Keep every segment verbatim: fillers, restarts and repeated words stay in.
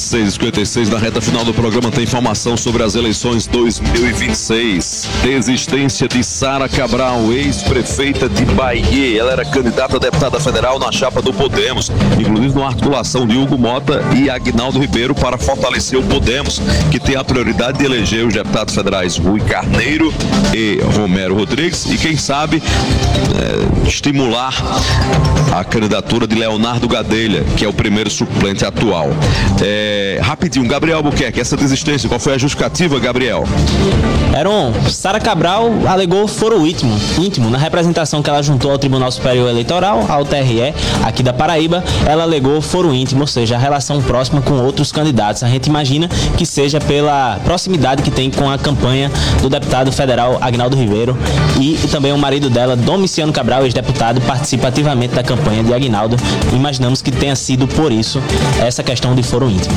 seis e cinquenta e seis, na reta final do programa tem informação sobre as eleições dois mil e vinte e seis. Desistência de Sara Cabral, ex-prefeita de Bahia. Ela era candidata a deputada federal na chapa do Podemos, inclusive numa articulação de Hugo Mota e Aguinaldo Ribeiro para fortalecer o Podemos, que tem a prioridade de eleger os deputados federais Rui Carneiro e Romero Rodrigues e, quem sabe, é, estimular a candidatura de Leonardo Gadelha, que é o primeiro suplente atual. É, rapidinho, Gabriel Albuquerque, essa desistência, qual foi a justificativa, Gabriel? Heron, Sara Cabral alegou foro íntimo, íntimo na representação que ela juntou ao Tribunal Superior Eleitoral, ao T R E, aqui da Paraíba. Ela alegou foro íntimo, ou seja, a relação próxima com outros candidatos. A gente imagina que seja pela proximidade que tem com a campanha do deputado federal Aguinaldo Ribeiro e, e também o marido dela, Domiciano Cabral, ex-deputado, participa ativamente da campanha de Aguinaldo. Imaginamos que tenha sido por isso essa questão de foro íntimo.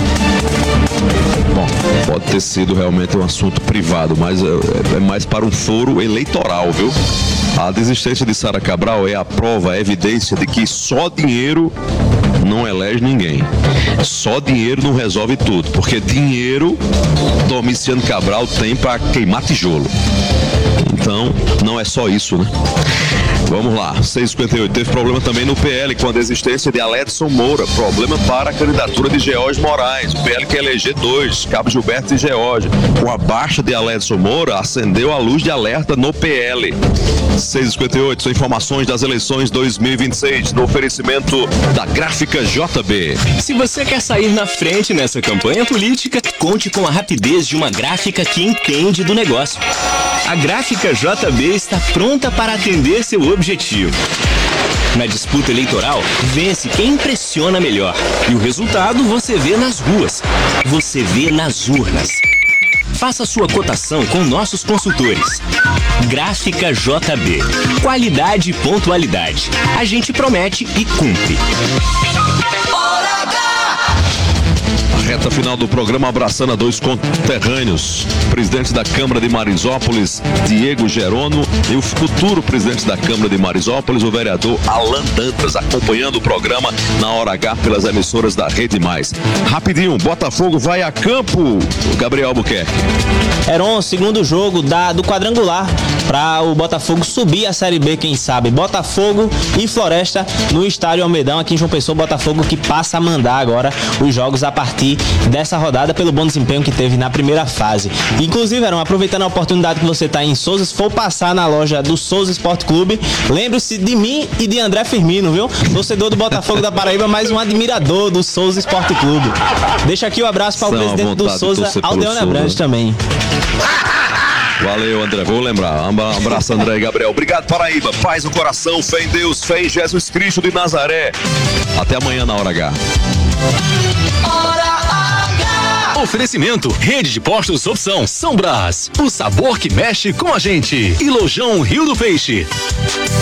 Bom, pode ter sido realmente um assunto privado, mas é, é mais para um foro eleitoral, viu? A desistência de Sara Cabral é a prova, a evidência de que só dinheiro não elege ninguém. Só dinheiro não resolve tudo, porque dinheiro Domiciano Cabral tem para queimar tijolo. Então, não é só isso, né? Vamos lá, seis e cinquenta e oito. Teve problema também no P L com a desistência de Aledson Moura. Problema para a candidatura de George Moraes. O P L quer eleger dois, Cabo Gilberto e George. Com a baixa de Aledson Moura, acendeu a luz de alerta no P L. seis e cinquenta e oito, são informações das eleições dois mil e vinte e seis, no oferecimento da Gráfica J B. Se você quer sair na frente nessa campanha política, conte com a rapidez de uma gráfica que entende do negócio. A Gráfica J B está pronta para atender seu objetivo. Na disputa eleitoral, vence quem impressiona melhor. E o resultado você vê nas ruas, você vê nas urnas. Faça sua cotação com nossos consultores. Gráfica J B. Qualidade e pontualidade. A gente promete e cumpre. Reta final do programa, abraçando a dois conterrâneos, presidente da Câmara de Marizópolis, Diego Gerono, e o futuro presidente da Câmara de Marizópolis, o vereador Alan Dantas, acompanhando o programa na Hora H pelas emissoras da Rede Mais. Rapidinho, Botafogo vai a campo, Gabriel Albuquerque. Heron, segundo jogo da, do quadrangular para o Botafogo subir a Série B, quem sabe. Botafogo e Floresta no Estádio Almedão, aqui em João Pessoa. Botafogo que passa a mandar agora os jogos a partir dessa rodada pelo bom desempenho que teve na primeira fase. Inclusive, Heron, aproveitando a oportunidade que você está em Souza, se for passar na loja do Souza Esporte Clube, lembre-se de mim e de André Firmino, viu? Torcedor do Botafogo da Paraíba, mais um admirador do Souza Esporte Clube. Deixa aqui o um abraço para o presidente do Souza, Aldeone Abrantes também. Valeu, André, vou lembrar. Um abraço, André e Gabriel. Obrigado, Paraíba. Paz no coração, fé em Deus, fé em Jesus Cristo de Nazaré. Até amanhã na Hora H. Oferecimento, Rede de Postos Opção São Brás. O sabor que mexe com a gente. E Lojão Rio do Peixe.